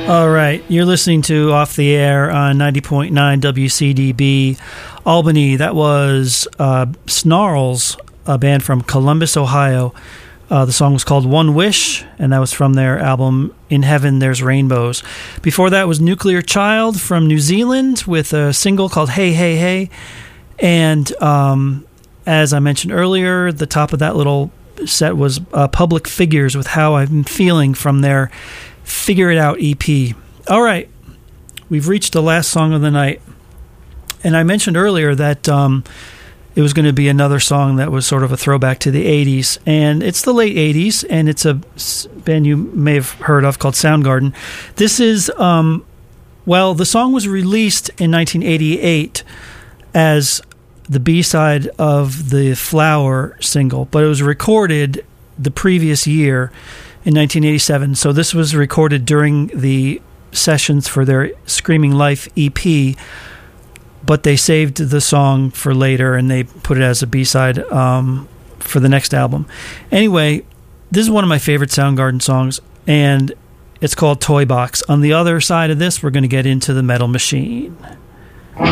All right, you're listening to Off the Air on 90.9 WCDB Albany. That was Snarls, a band from Columbus, Ohio. The song was called One Wish, and that was from their album In Heaven There's Rainbows. Before that was Nuclear Child from New Zealand with a single called Hey, Hey, Hey. And as I mentioned earlier, the top of that little set was Public Figures with How I'm Feeling from their Figure It Out EP. All right, we've reached the last song of the night. And I mentioned earlier that it was going to be another song that was sort of a throwback to the 80s. And it's the late 80s, and it's a band you may have heard of called Soundgarden. This is, the song was released in 1988 as the B-side of the Flower single, but it was recorded the previous year in 1987. So this was recorded during the sessions for their Screaming Life EP, but they saved the song for later and they put it as a B-side for the next album. Anyway, this is one of my favorite Soundgarden songs, and it's called Toy Box. On the other side of this, we're going to get into the Metal Machine.